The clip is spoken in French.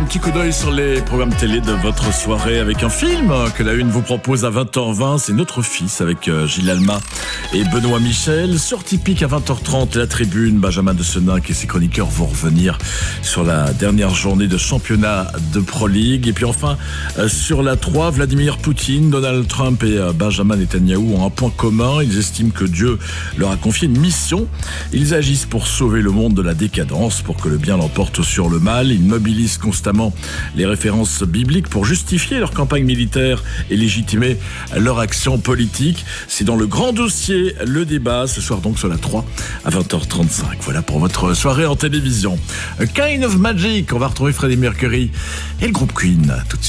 petit coup d'œil sur les programmes télé de votre soirée avec un film que la Une vous propose à 20h20. C'est Notre Fils avec Gilles Alma et Benoît Michel. Sur Typique à 20h30, La Tribune, Benjamin de Senac et ses chroniqueurs vont revenir sur la dernière journée de championnat de Pro League. Et puis enfin, sur la 3, Vladimir Poutine, Donald Trump et Benjamin Netanyahou ont un point commun. Ils estiment que Dieu leur a confié une mission. Ils agissent pour sauver le monde de la décadence, pour que le bien l'emporte sur le mal. Ils mobilisent constamment les références bibliques pour justifier leur campagne militaire et légitimer leur action politique. C'est dans le grand dossier, le débat, ce soir donc sur la 3 à 20h35. Voilà pour votre soirée en télévision. A Kind of Magic, on va retrouver Freddie Mercury et le groupe Queen tout de suite.